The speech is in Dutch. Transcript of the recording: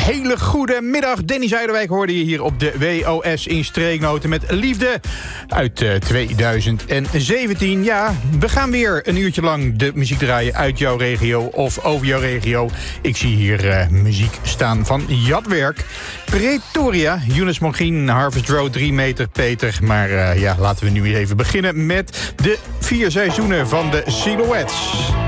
hele goede middag. Danny Zuiderwijk hoorde je hier op de WOS in Streeknoten met Liefde uit 2017. Ja, we gaan weer een uurtje lang de muziek draaien uit jouw regio of over jouw regio. Ik zie hier muziek staan van Jadwerk, Pretoria, Younes Mogin, Harvest Road, 3 meter Peter. Maar laten we nu eens even beginnen met de 4 seizoenen van de Silhouettes.